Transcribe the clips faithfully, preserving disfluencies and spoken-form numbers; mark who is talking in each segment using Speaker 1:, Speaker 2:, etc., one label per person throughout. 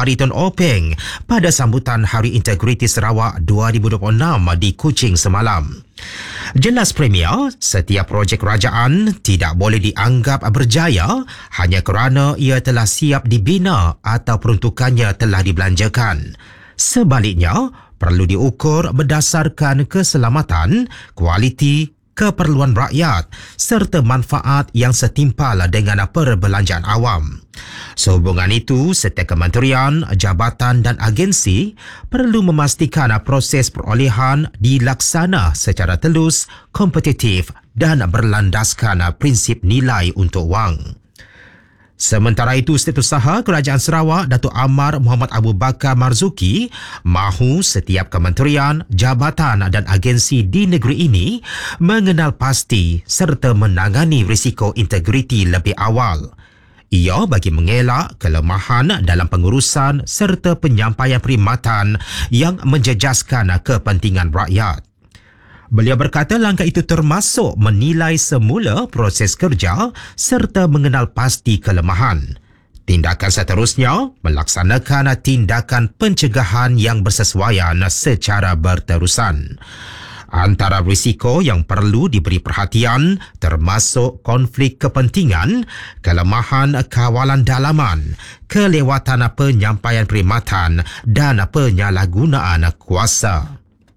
Speaker 1: Haritun Openg pada sambutan Hari Integriti Sarawak dua ribu dua puluh enam di Kuching semalam. Jelas Premier, setiap projek kerajaan tidak boleh dianggap berjaya hanya kerana ia telah siap dibina atau peruntukannya telah dibelanjakan. Sebaliknya, perlu diukur berdasarkan keselamatan, kualiti, keperluan rakyat serta manfaat yang setimpal dengan perbelanjaan awam. Sehubungan itu, setiap kementerian, jabatan dan agensi perlu memastikan proses perolehan dilaksana secara telus, kompetitif dan berlandaskan prinsip nilai untuk wang. Sementara itu, Setiausaha Kerajaan Sarawak Datuk Amar Muhammad Abu Bakar Marzuki mahu setiap kementerian, jabatan dan agensi di negeri ini mengenal pasti serta menangani risiko integriti lebih awal. Ia bagi mengelak kelemahan dalam pengurusan serta penyampaian perkhidmatan yang menjejaskan kepentingan rakyat. Beliau berkata langkah itu termasuk menilai semula proses kerja serta mengenal pasti kelemahan. Tindakan seterusnya, melaksanakan tindakan pencegahan yang bersesuaian secara berterusan. Antara risiko yang perlu diberi perhatian termasuk konflik kepentingan, kelemahan kawalan dalaman, kelewatan penyampaian perkhidmatan dan penyalahgunaan kuasa.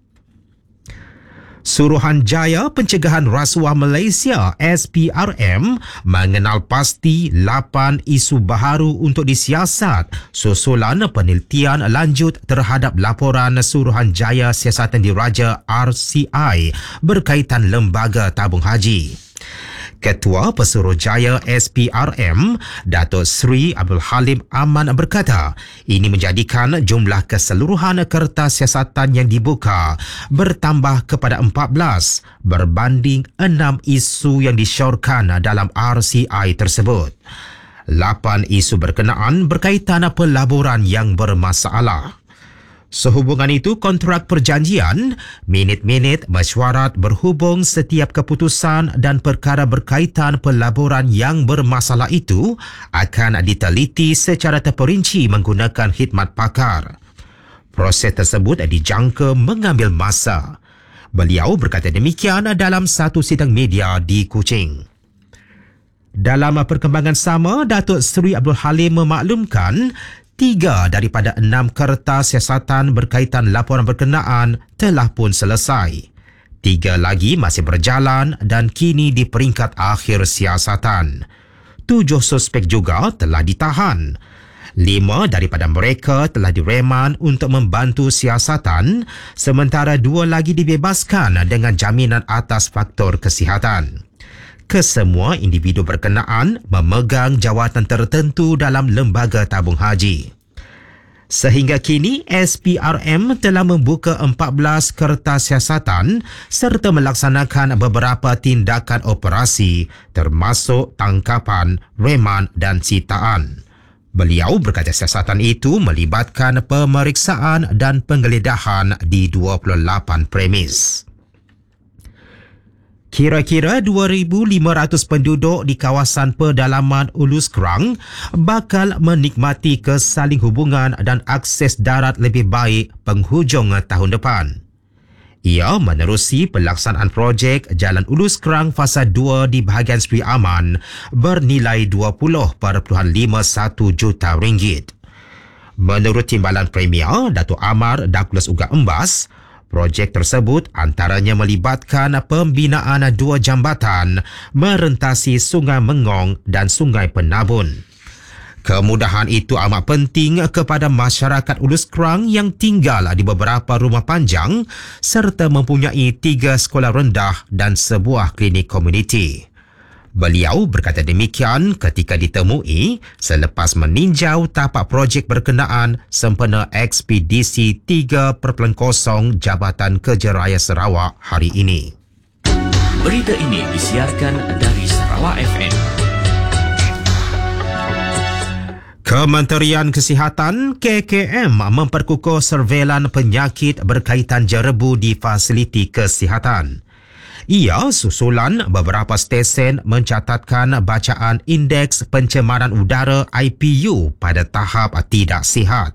Speaker 1: Suruhanjaya Pencegahan Rasuah Malaysia S P R M mengenal pasti lapan isu baharu untuk disiasat susulan penelitian lanjut terhadap laporan Suruhanjaya Siasatan Diraja R C I berkaitan lembaga tabung haji. Ketua Pesuruhjaya S P R M, Datuk Seri Abdul Halim Aman berkata, ini menjadikan jumlah keseluruhan kertas siasatan yang dibuka bertambah kepada empat belas berbanding enam isu yang disyorkan dalam R C I tersebut. Lapan isu berkenaan berkaitan pelaburan yang bermasalah. Sehubungan itu, kontrak perjanjian, minit-minit mesyuarat berhubung setiap keputusan dan perkara berkaitan pelaburan yang bermasalah itu akan diteliti secara terperinci menggunakan khidmat pakar. Proses tersebut dijangka mengambil masa. Beliau berkata demikian dalam satu sidang media di Kuching. Dalam perkembangan sama, Datuk Seri Abdul Halim memaklumkan tiga daripada enam kertas siasatan berkaitan laporan berkenaan telah pun selesai. Tiga lagi masih berjalan dan kini di peringkat akhir siasatan. Tujuh suspek juga telah ditahan. Lima daripada mereka telah direman untuk membantu siasatan, sementara dua lagi dibebaskan dengan jaminan atas faktor kesihatan. Kesemua individu berkenaan memegang jawatan tertentu dalam lembaga tabung haji. Sehingga kini, S P R M telah membuka empat belas kertas siasatan serta melaksanakan beberapa tindakan operasi termasuk tangkapan, reman dan sitaan. Beliau berkata siasatan itu melibatkan pemeriksaan dan penggeledahan di dua puluh lapan premis. Kira-kira dua ribu lima ratus penduduk di kawasan pedalaman Ulus Kerang bakal menikmati kesaling hubungan dan akses darat lebih baik penghujung tahun depan. Ia menerusi pelaksanaan projek Jalan Ulus Kerang Fasa dua di bahagian Seri Aman bernilai dua puluh perpuluhan lima satu juta ringgit. Menurut Timbalan Premier, Datuk Amar Douglas Uga Embas, projek tersebut antaranya melibatkan pembinaan dua jambatan merentasi Sungai Mengong dan Sungai Penabun. Kemudahan itu amat penting kepada masyarakat Ulus Kerang yang tinggal di beberapa rumah panjang serta mempunyai tiga sekolah rendah dan sebuah klinik komuniti. Beliau berkata demikian ketika ditemui selepas meninjau tapak projek berkenaan sempena ekspedisi tiga perpuluhan kosong Jabatan Kerja Raya Sarawak hari ini.
Speaker 2: Berita ini disiarkan dari Sarawak F M.
Speaker 1: Kementerian Kesihatan K K M memperkukuh surveilan penyakit berkaitan jerebu di fasiliti kesihatan. Ia susulan beberapa stesen mencatatkan bacaan Indeks Pencemaran Udara I P U pada tahap tidak sihat.